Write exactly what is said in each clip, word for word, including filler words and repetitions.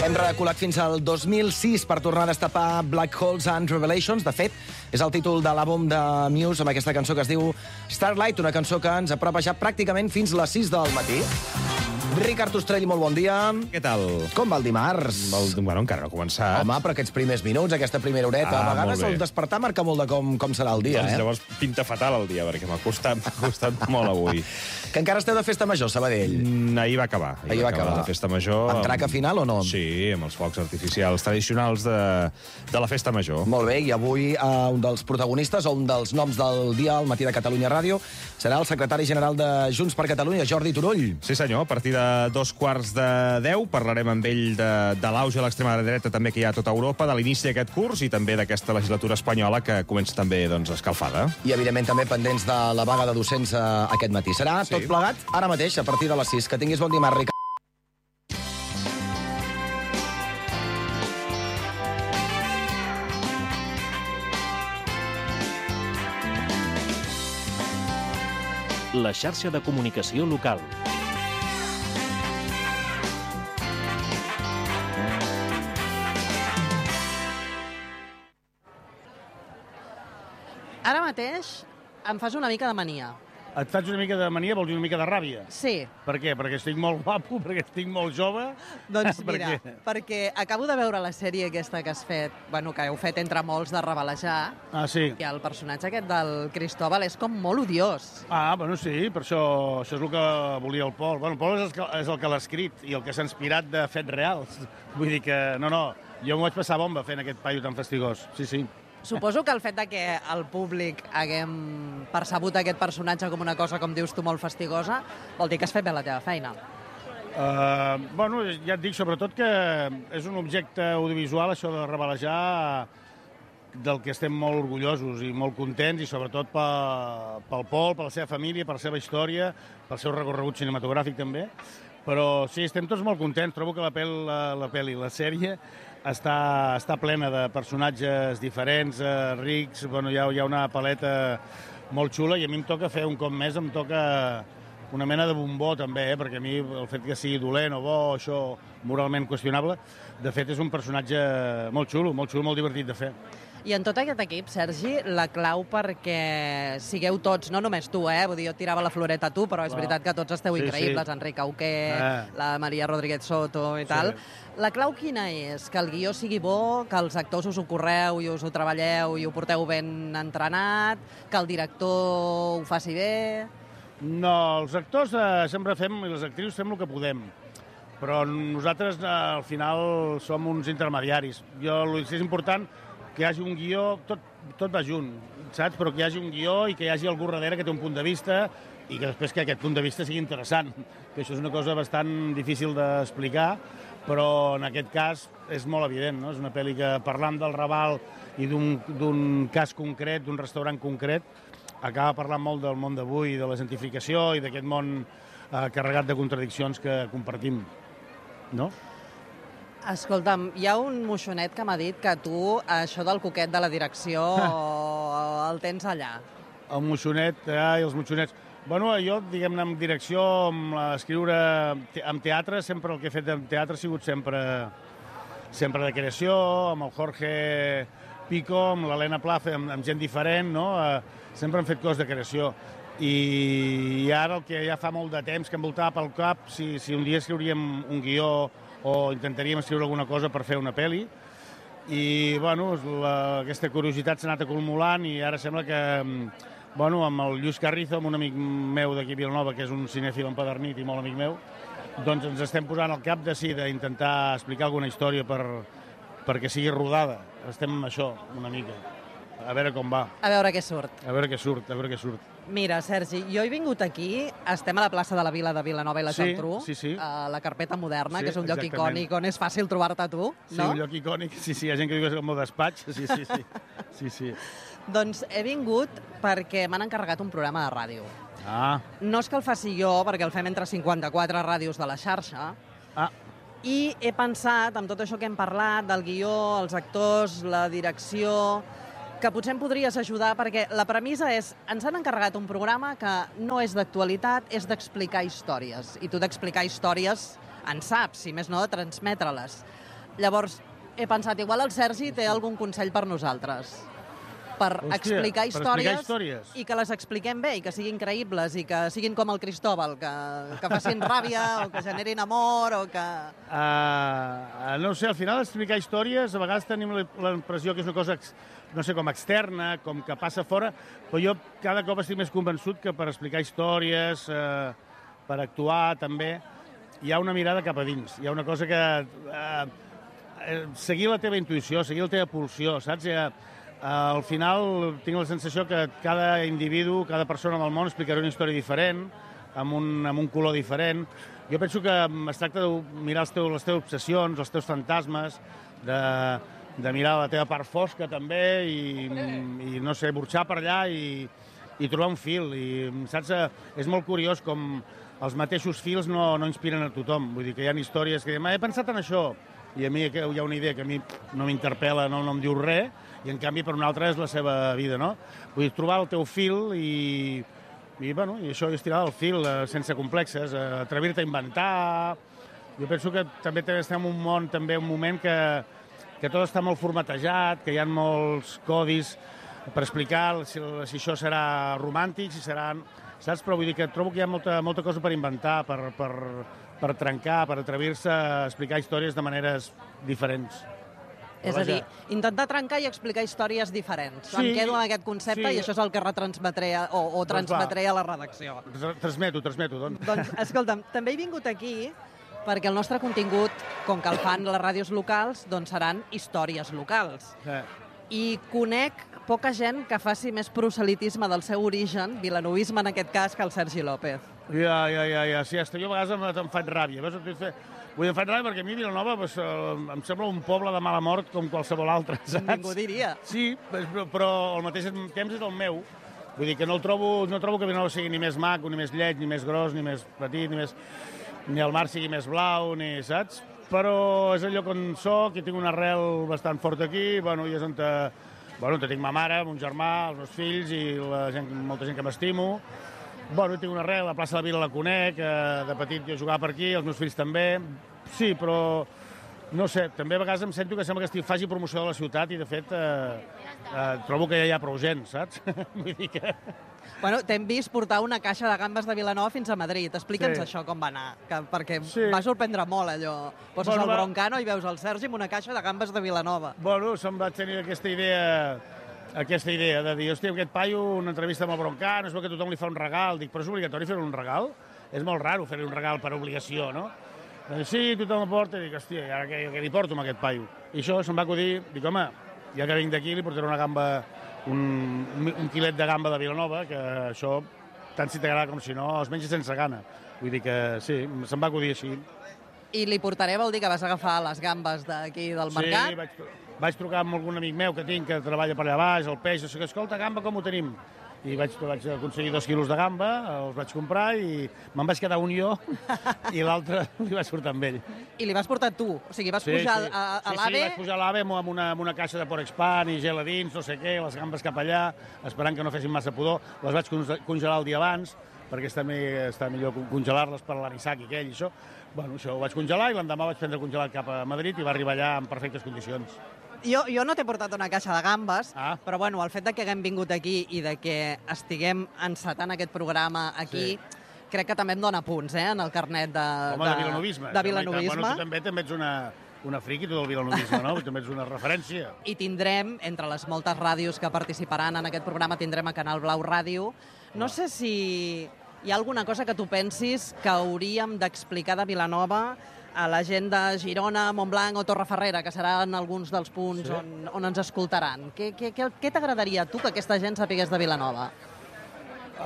Hem reculat fins al dos mil sis per tornar a destapar Black Holes and Revelations. De fet, és el títol de l'àlbum de Muse amb aquesta cançó que es diu Starlight, una cançó que ens apropa ja pràcticament fins les sis del matí. Ricard Ostrell, molt bon dia. Què tal? Com va el dimarts? El, bueno, encara no ha començat. Home, però aquests primers minuts, aquesta primera horeta, Ah, a vegades molt bé. el despertar marca molt de com, com serà el dia, Doncs eh? llavors pinta fatal el dia, perquè m'ha costat, m'ha costat molt avui. Que encara esteu de festa major, Sabadell. Mm, Ahir va acabar. Ahir va acabar. La festa major. Amb traca final o no? Sí, amb els focs artificials tradicionals de, de la festa major. Molt bé, i avui eh, un dels protagonistes o un dels noms del dia al matí de Catalunya Ràdio serà el secretari general de Junts per Catalunya, Jordi Turull. Sí, senyor. A partir de dos quarts de deu parlarem amb ell de, de l'auge de l'extrema dreta també que hi ha a tota Europa, de l'inici d'aquest curs i també d'aquesta legislatura espanyola que comença també doncs, escalfada. I, evidentment, també pendents de la vaga de docents eh, aquest matí. Serà Sí. tot plegat ara mateix, a partir de les sis. Que tinguis bon dimarts, Ricard. La xarxa de comunicació local. Ara mateix em fas una mica de mania. Et faig una mica de mania, vols dir una mica de ràbia? Sí, Per què? Perquè estic molt guapo, perquè estic molt jove? doncs Per mira, què? perquè acabo de veure la sèrie aquesta que has fet, bueno, que heu fet entre molts de revelejar, Ah, sí? i el personatge aquest del Cristóbal és com molt odiós. Ah, bueno, sí, per això, això és el que volia el Pol. Bueno, el Pol és el que, és el que l'ha escrit i el que s'ha inspirat de fets reals. Vull dir que, no, no, jo m'ho vaig passar bomba fent aquest paio tan fastigós. Sí, sí. Suposo que el fet de que el públic haguem percebut aquest personatge com una cosa, com dius tu, molt fastigosa, vol dir que has fet bé la teva feina. Uh, bueno, ja et dic, sobretot que és un objecte audiovisual, això de revelejar, del que estem molt orgullosos i molt contents, i sobretot pel, pel Pol, per la seva família, per la seva història, pel seu recorregut cinematogràfic també. Però sí, estem tots molt contents. Trobo que la, pel, la, la pel·li, la sèrie, està, està plena de personatges diferents, eh, rics, bueno, hi ha, hi ha una paleta molt xula, i a mi em toca fer un cop més, em toca una mena de bombó també, eh? Perquè a mi el fet que sigui dolent o bo, això moralment qüestionable, de fet és un personatge molt xulo, molt xulo, molt divertit de fer. I en tot aquest equip, Sergi, la clau perquè sigueu tots, no només tu, eh? Vull dir, jo tirava la floreta a tu, però és Clar. veritat que tots esteu Sí, increïbles, sí. Enric Auqué, Ah. la Maria Rodríguez Soto i Sí. tal. La clau quina és? Que el guió sigui bo, que els actors us ho correu i us ho treballeu i ho porteu ben entrenat, que el director ho faci bé... No, els actors eh, sempre fem, i les actrius fem el que podem, però nosaltres eh, al final som uns intermediaris. Jo, el que és important que hi hagi un guió, tot, tot va junt, saps? Però que hi hagi un guió i que hi hagi algú darrere que té un punt de vista i que després que aquest punt de vista sigui interessant, que això és una cosa bastant difícil d'explicar, però en aquest cas és molt evident, no? És una pel·li que parlant del Raval i d'un d'un cas concret, d'un restaurant concret, acaba parlant molt del món d'avui, de la gentrificació i d'aquest món eh, carregat de contradiccions que compartim, no? Escolta'm, hi ha un moixonet que m'ha dit que tu, això del coquet de la direcció, el tens allà. El moixonet, ai, els moixonets. Bueno, jo, diguem-ne, en direcció, amb escriure en teatre, sempre el que he fet en teatre ha sigut sempre, sempre de creació, amb el Jorge Pico, amb l'Helena Plaza, amb, amb gent diferent, no? Eh, sempre hem fet coses de creació. I, I ara el que ja fa molt de temps que em voltava pel cap, si, si un dia escriuríem un guió o intentaríem escriure alguna cosa per fer una pel·li, i bueno, la, aquesta curiositat s'ha anat acumulant i ara sembla que, bueno, amb el Lluís Carrizo, amb un amic meu d'aquí a Vilanova, que és un cinèfil empadernit i molt amic meu, doncs ens estem posant al cap de sí, d'intentar explicar alguna història per, perquè sigui rodada. Estem amb això, una mica. A veure com va. A veure què surt. A veure què surt, a veure què surt. Mira, Sergi, jo he vingut aquí, estem a la plaça de la Vila de Vilanova i la Sí, Geltrú, sí, sí. a la Carpeta Moderna, Sí, que és un lloc exactament. icònic on és fàcil trobar-te tu, Sí, no? un lloc icònic. Sí, sí, hi ha gent que diu que és el meu despatx. Sí, sí, sí. sí, sí. Doncs he vingut perquè m'han encarregat un programa de ràdio. Ah, No és que el faci jo, perquè el fem entre cinquanta-quatre ràdios de la xarxa, ah, i he pensat, amb tot això que hem parlat, del guió, els actors, la direcció, que potser em podries ajudar, perquè la premissa és, ens han encarregat un programa que no és d'actualitat, és d'explicar històries. I tu d'explicar històries en saps, si més no, de transmetre-les. Llavors, he pensat, igual el Sergi té algun consell per nosaltres. Per Hòstia, explicar per explicar històries, històries. i que les expliquem bé, i que siguin creïbles, i que siguin com el Cristóbal, que, que facin ràbia, o que generin amor, o que... Uh, no ho sé, al final explicar històries, a vegades tenim la la impressió que és una cosa, ex- no sé, com externa, com que passa fora, però jo cada cop estic més convençut que per explicar històries, uh, per actuar també, hi ha una mirada cap a dins, hi ha una cosa que... Uh, seguir la teva intuïció, seguir la teva pulsió, saps? Uh, al final tinc la sensació que cada individu, cada persona del món explicarà una història diferent, amb un, amb un color diferent. Jo penso que es tracta de mirar els teus, les teves obsessions, els teus fantasmes, de, de mirar la teva part fosca també i, i no sé, burxar per allà i, i trobar un fil. I, saps? És molt curiós com els mateixos fils no, no inspiren a tothom. Vull dir que hi ha històries que diuen, he pensat en això, i a mi hi ha una idea que a mi no m'interpel·la, no, no em diu res, i en canvi per un altre és la seva vida, no? Vull dir, trobar el teu fil i, i, bueno, i això és tirar el fil eh, sense complexes, eh, atrevir-te a inventar. Jo penso que també estem en un món, també un moment que, que tot està molt formatejat, que hi ha molts codis per explicar si, si això serà romàntic, si serà... Saps? Però vull dir que trobo que hi ha molta, molta cosa per inventar, per, per, per trencar, per atrevir-se a explicar històries de maneres diferents. És a dir, intentar trencar i explicar històries diferents. Sí, em quedo en aquest concepte sí. i això és el que retransmetré a- o, o transmetré a la redacció. Tra- Transmeto, transmeto, doncs. Doncs, escolta'm, també he vingut aquí perquè el nostre contingut, com que el fan les ràdios locals, doncs seran històries locals. Eh. I conec poca gent que faci més proselitisme del seu origen, vilanovisme en aquest cas, que el Sergi López. Ja, ja, ja, ja. Sí, hasta jo a vegades em, em faig ràbia. Veus? Em fa- Vull dir, em faig ràbia perquè a mi Vilanova pues, eh, em sembla un poble de mala mort com qualsevol altre, saps? Ningú diria. Sí, però, però al mateix temps és el meu. Vull dir que no el trobo, no trobo que Vilanova sigui ni més maco, ni més lleig, ni més gros, ni més petit, ni més... ni el mar sigui més blau, ni, saps? Però és el lloc on soc i tinc una arrel bastant forta aquí, bueno, i és on, te, bueno, on te tinc ma mare, mon germà, els meus fills i la gent, molta gent que m'estimo. Bueno, tinc una arrel, la plaça de la Vila la conec, eh, de petit jo jugava per aquí, els meus fills també. Sí, però no sé, també a vegades em sento que sembla que estic, faci promoció de la ciutat i, de fet, eh, eh, trobo que ja hi ha prou gent, saps? Vull dir que... Bueno, t'hem vist portar una caixa de gambes de Vilanova fins a Madrid. Explica'ns Sí. això, com va anar, que, perquè Sí. va sorprendre molt allò. Poses Bueno, el va- broncano i veus el Sergi amb una caixa de gambes de Vilanova. Bueno, se'm va tenir aquesta idea, aquesta idea de dir, hòstia, aquest paio, una entrevista amb el Broncano, es veu que tothom li fa un regal. Dic, però és obligatori fer un regal? És molt raro fer un regal per obligació, no? Dic, sí, tothom el porta. I dic, hòstia, i ara què, què li porto amb aquest paio? I això se'm va acudir, dic, home, ja que vinc d'aquí li portaré una gamba, un, un, un quilet de gamba de Vilanova, que això, tant si t'agrada com si no, es menja sense gana. Vull dir que sí, se'm va acudir així. I li portaré vol dir que vas agafar les gambes d'aquí del mercat? Sí, vaig, vaig trucar amb algun amic meu que tinc, que treballa per allà baix, el peix, que escolta, gamba, com ho tenim? I vaig, vaig aconseguir dos quilos de gamba, els vaig comprar i me'n vaig quedar un jo i l'altre li vaig portar amb ell. I li vas portar tu? O sigui, vas pujar a, a, a sí, l'AVE... Sí, vaig pujar a l'AVE amb una, amb una caixa de Porexpan i gel a dins, no sé què, les gambes cap allà, esperant que no fessin massa pudor. Les vaig conge- congelar el dia abans, perquè està, mi, està millor congelar-les per l'anissac i aquell i això. Bueno, això ho vaig congelar i l'endemà vaig prendre congelat cap a Madrid i va arribar allà en perfectes condicions. Jo, jo no t'he portat una caixa de gambes, Ah. però bueno, el fet de que haguem vingut aquí i de que estiguem encetant aquest programa aquí, Sí. crec que també em dona punts, eh, en el carnet de, Home, de vilanovisme. De vilanovisme. Bueno, tu també també ets una, una friqui, tu del vilanovisme, no? També ets una referència. I tindrem, entre les moltes ràdios que participaran en aquest programa, tindrem a Canal Blau Ràdio. No sé si hi ha alguna cosa que tu pensis que hauríem d'explicar de Vilanova a la gent de Girona, Montblanc o Torreferrera, que seran alguns dels punts Sí. on, on ens escoltaran. Què, què, què, què t'agradaria a tu que aquesta gent sapigués de Vilanova? Uh...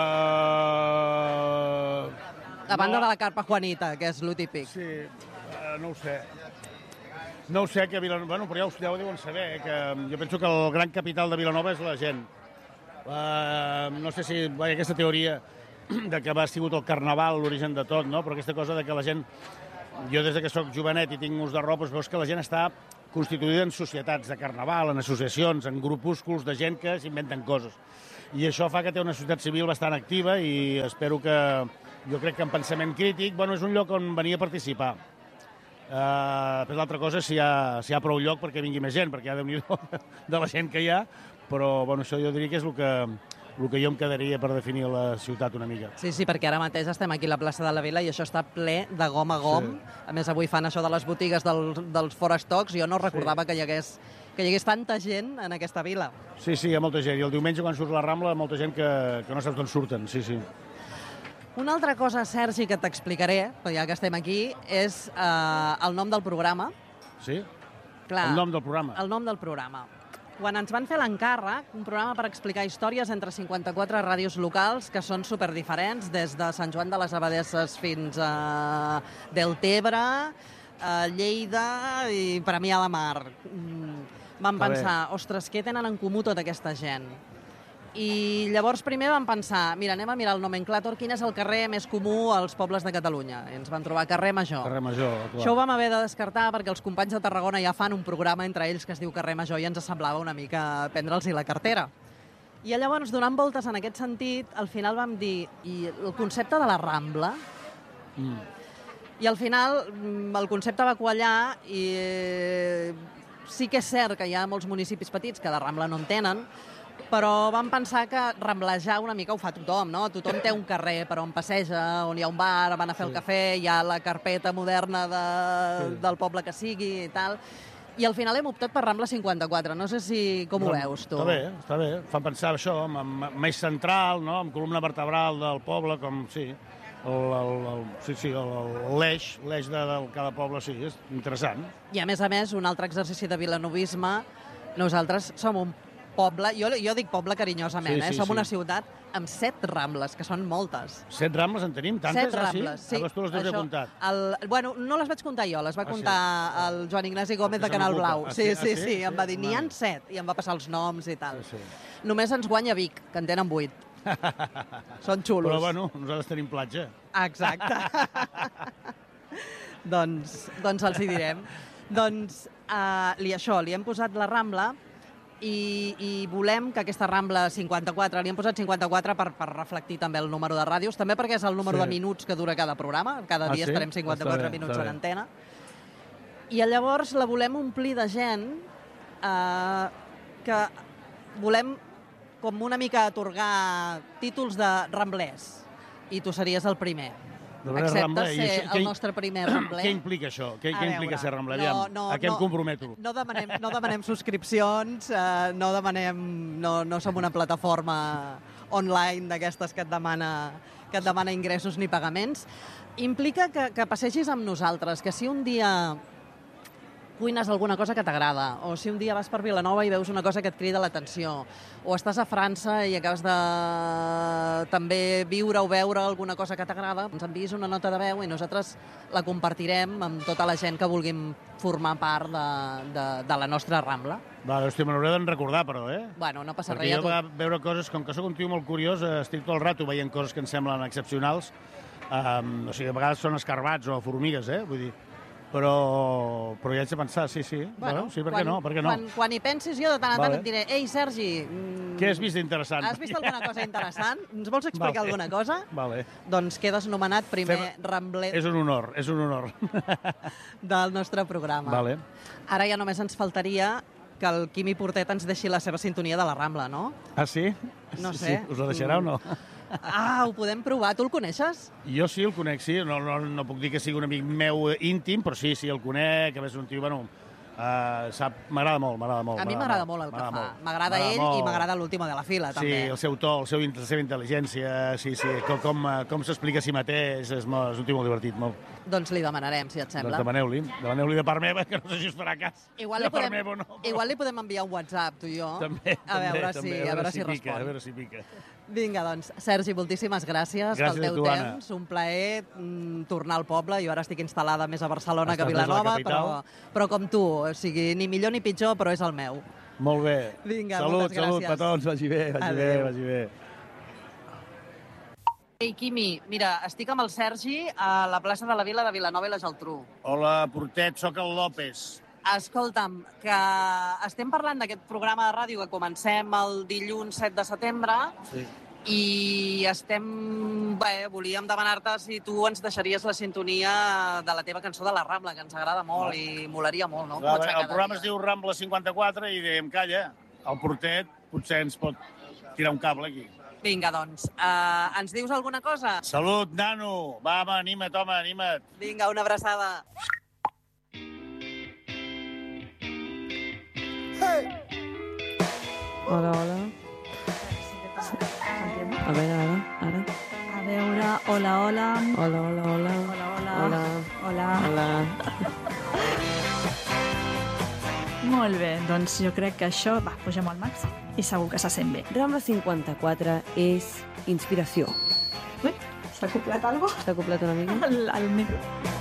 A banda no, de la carpa Juanita, que és lo típic. Sí, uh, no ho sé. No ho sé, que Vilanova... Bueno, però ja ho, ja ho deuen saber, eh, que jo penso que el gran capital de Vilanova és la gent. Uh, no sé si... Bé, aquesta teoria de que va sigut el carnaval l'origen de tot, no? Però aquesta cosa de que la gent... Jo des de que sóc jovenet i tinc ús de roba, doncs veus que la gent està constituïda en societats de carnaval, en associacions, en grupúsculs de gent que s'inventen coses. I això fa que té una societat civil bastant activa i espero que, jo crec que en pensament crític, bueno, és un lloc on venia a participar. Uh, però l'altra cosa és si hi, ha, si hi ha prou lloc perquè vingui més gent, perquè hi ha Déu-n'hi-do de la gent que hi ha, però bueno, això jo diria que és el que, el que jo em quedaria per definir la ciutat una mica. Sí, sí, perquè ara mateix estem aquí a la plaça de la Vila i això està ple de gom a gom. Sí. A més, avui fan això de les botigues del, dels forestocs. Jo no recordava sí. que, hi hagués, que hi hagués tanta gent en aquesta vila. Sí, sí, hi ha molta gent. I el diumenge, quan surt la Rambla, hi ha molta gent que, que no saps d'on surten, sí, sí. Una altra cosa, Sergi, que t'explicaré, ja que estem aquí, és eh, el nom del programa. Sí? Clar, el nom del programa? El nom del programa. Quan ens van fer l'encàrrec, un programa per explicar històries entre cinquanta-quatre ràdios locals que són superdiferents, des de Sant Joan de les Abadesses fins a Deltebre, a Lleida i Premià de Mar. Vam pensar, ostres, què tenen en comú tota aquesta gent? I llavors primer vam pensar, mira, anem a mirar el nomenclàtor, quin és el carrer més comú als pobles de Catalunya. I ens vam trobar carrer Major. Carrer Major, clar. Això ho vam haver de descartar perquè els companys de Tarragona ja fan un programa entre ells que es diu Carrer Major i ens semblava una mica prendre'ls-hi la cartera. I llavors, donant voltes en aquest sentit, al final vam dir, i el concepte de la Rambla? Mm. I al final el concepte va quallar i sí que és cert que hi ha molts municipis petits que de Rambla no en tenen, però vam pensar que ramblejar una mica ho fa tothom, no? Tothom té un carrer per on passeja, on hi ha un bar, van a fer sí. el cafè, hi ha la carpeta moderna de, sí. del poble que sigui i tal. I al final hem optat per Rambla cinquanta-quatre. No sé si com no, ho veus, tu. Està bé, està bé. Fa pensar això, amb, amb més central, no? Amb columna vertebral del poble, com, sí, el, el, el, sí, sí, l'eix, l'eix de, de cada poble, sí, és interessant. I a més a més, un altre exercici de vilanovisme, nosaltres som un poble, jo, jo dic poble carinyosament, sí, sí, eh? Som sí. una ciutat amb set rambles, que són moltes. Set rambles en tenim? Tantes? Set rambles, ah, sí. sí. Tu les deus haver comptat. El, bueno, no les vaig comptar jo, les va ah, comptar sí. el Joan Ignasi Gómez de Canal Blau. Ah, sí, sí, sí, sí, sí, sí, em va dir, n'hi ha set, i em va passar els noms i tal. Sí, sí. Només ens guanya Vic, que en tenen vuit. Són xulos. Però, bueno, nosaltres tenim platja. Exacte. doncs, doncs els hi direm. Doncs, uh, li, això, li hem posat la Rambla, I, i volem que aquesta Rambla cinquanta-quatre, li hem posat cinquanta-quatre per, per reflectir també el número de ràdios, també perquè és el número sí. de minuts que dura cada programa, cada dia ah, sí? estarem cinquanta-quatre bé, minuts en antena. I llavors la volem omplir de gent eh, que volem com una mica atorgar títols de ramblers, i tu series el primer. Excepte Rambler, ser això, el nostre primer Rambler. Què implica això? Què, què implica ser Rambler? No, no, a què no, em comprometo? No demanem, no demanem subscripcions, eh, no demanem... No, no som una plataforma online d'aquestes que et demana que et demana ingressos ni pagaments. Implica que, que passegis amb nosaltres, que si un dia cuines alguna cosa que t'agrada, o si un dia vas per Vilanova i veus una cosa que et crida l'atenció, o estàs a França i acabes de també viure o veure alguna cosa que t'agrada, ens enviïs una nota de veu i nosaltres la compartirem amb tota la gent que vulguin formar part de, de, de la nostra Rambla. Vale, hòstia, me n'hauré d'en recordar, però, eh? Bueno, no passa Perquè res. Perquè jo tu... veure coses, com que sóc un tio molt curiós, estic tot el rato veient coses que em semblen excepcionals. Um, o sigui, a vegades són escarbats o formigues, eh? Vull dir... Però, però ja haig de pensar, sí, sí. Bueno, bueno, sí, per quan, què no? Per què no? Quan, quan hi pensis jo de tant en tant vale. et diré, ei, Sergi... Mm, què has vist d'interessant? Has vist alguna cosa interessant? Ens vols explicar vale. alguna cosa? Vale. Doncs quedes nomenat primer Fem... Rambler... És un honor, és un honor. del nostre programa. Vale. Ara ja només ens faltaria que el Quimi Portet ens deixi la seva sintonia de la Rambla, no? Ah, sí? No sí, sé. Sí. Us la deixarà o no? Ah, ho podem provar. Tu el coneixes? Jo sí, el conec, sí. No, no, no puc dir que sigui un amic meu íntim, però sí, sí, el conec. A més, un tio, bueno, uh, sap... M'agrada molt, m'agrada molt. A mi m'agrada molt el que fa. M'agrada ell molt. I m'agrada l'última de la fila, sí, també. Sí, el seu to, el seu, la seva intel·ligència, sí, sí, com, com, com s'explica a si mateix, és, molt, és un tio molt divertit, molt. Doncs li demanarem, si et sembla. Doncs demaneu-li, demaneu-li de part meva, que no sé si us farà cas. Igual li, de podem, part meva o no. Però... igual li podem enviar un WhatsApp, tu i jo. També, a veure també, si, també, a veure si, si respon. pica, a veure si pica. Vinga, doncs, Sergi, moltíssimes gràcies, gràcies pel teu tu, temps. Un plaer mm, tornar al poble. Jo ara estic instal·lada més a Barcelona Estàs que a Vilanova, a però, però com tu, o sigui, ni millor ni pitjor, però és el meu. Molt bé. Vinga, salut, moltes gràcies. Salut, petons, vagi bé, vagi Adeu. bé, vagi bé. Ei, Quimi, mira, estic amb el Sergi a la plaça de la Vila de Vilanova i la Geltrú. Hola, Portet, sóc el López. Escolta'm, que estem parlant d'aquest programa de ràdio que comencem el dilluns set de setembre, sí. I estem... Bé, volíem demanar-te si tu ens deixaries la sintonia de la teva cançó de la Rambla, que ens agrada molt no. i molaria molt, no? Va, el programa es diu Rambla cinquanta-quatre i dèiem, calla, el portet potser ens pot tirar un cable aquí. Vinga, doncs, uh, ens dius alguna cosa? Salut, nano! Va, home, anima't, home, anima't. Vinga, una abraçada. Hey! Hola, hola. A veure, ara, ara. A veure, hola, hola. Hola, hola, hola. Hola, hola. Hola. Hola. Hola. Molt bé, doncs jo crec que això... Va, pugem al màxim i segur que se sent bé. Rambla cinquanta-quatre és inspiració. Ui, s'ha acoplat alguna cosa? S'ha acoplat una mica? Al, al micro.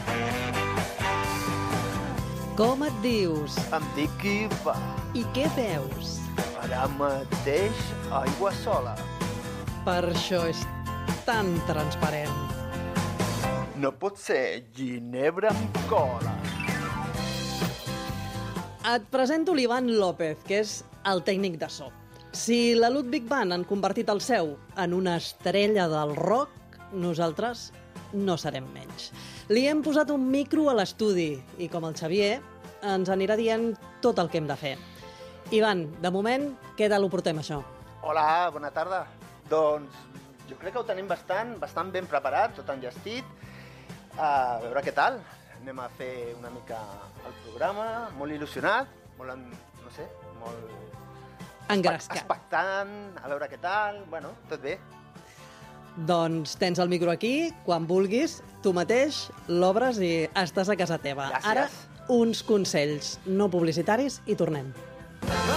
Com et dius? Em dic Iva. I què veus? Ara mateix aigua sola. Per això és tan transparent. No pot ser ginebra amb cola. Et presento l'Ivan López, que és el tècnic de so. Si la Ludwig Band han convertit el seu en una estrella del rock, nosaltres no serem menys. Li hem posat un micro a l'estudi i, com el Xavier, ens anirà dient tot el que hem de fer. Ivan, de moment, què tal ho portem, això? Hola, bona tarda. Doncs jo crec que ho tenim bastant, bastant ben preparat, tot enllestit. A veure què tal. Anem a fer una mica el programa, molt il·lusionat, molt, no sé, molt... Engrescat. Expectant, a veure què tal, bueno, tot bé. Doncs tens el micro aquí, quan vulguis, tu mateix l'obres i estàs a casa teva. Gràcies. Ara, uns consells no publicitaris i tornem.